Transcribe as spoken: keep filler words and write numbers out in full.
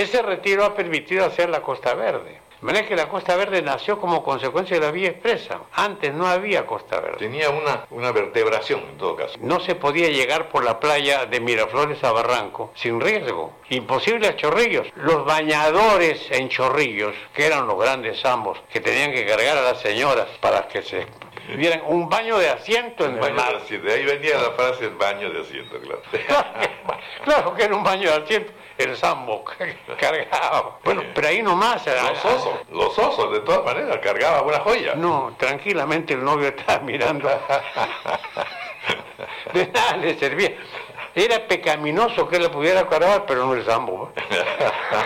ese retiro ha permitido hacer la Costa Verde. De manera que la Costa Verde nació como consecuencia de la vía expresa. Antes no había Costa Verde. Tenía una, una vertebración en todo caso. No se podía llegar por la playa de Miraflores a Barranco sin riesgo. Imposible a Chorrillos. Los bañadores en Chorrillos, que eran los grandes ambos, que tenían que cargar a las señoras para que se dieran un baño de asiento en Un el baño de mar. asiento. De ahí venía la frase el baño de asiento, claro. Claro que era un baño de asiento. El sambo cargaba. Bueno, pero ahí nomás. Los osos, los osos, de todas maneras, cargaba buena joya. No, tranquilamente el novio estaba mirando. De nada le servía. Era pecaminoso que él la pudiera cargar, pero no el sambo.